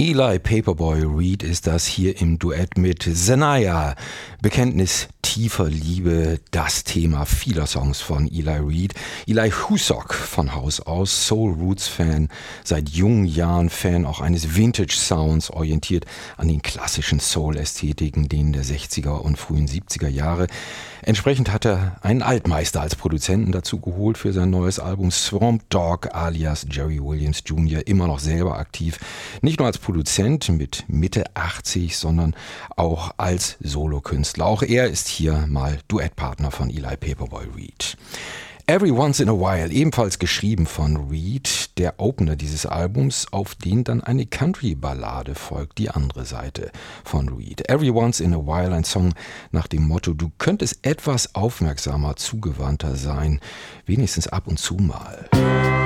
Eli Paperboy Reed ist das hier im Duett mit Sanaya. Bekenntnis tiefer Liebe, das Thema vieler Songs von Eli Reed. Eli Husok von Haus aus, Soul Roots Fan, seit jungen Jahren Fan auch eines Vintage Sounds, orientiert an den klassischen Soul-Ästhetiken, denen der 60er und frühen 70er Jahre. Entsprechend hat er einen Altmeister als Produzenten dazu geholt für sein neues Album Swamp Dogg alias Jerry Williams Jr., immer noch selber aktiv. Nicht nur als Produzent mit Mitte 80, sondern auch als Solokünstler. Auch er ist hier mal Duettpartner von Eli Paperboy Reed. Every Once in a While, ebenfalls geschrieben von Reed, der Opener dieses Albums, auf den dann eine Country-Ballade folgt, die andere Seite von Reed. Every Once in a While, ein Song nach dem Motto, du könntest etwas aufmerksamer, zugewandter sein, wenigstens ab und zu mal.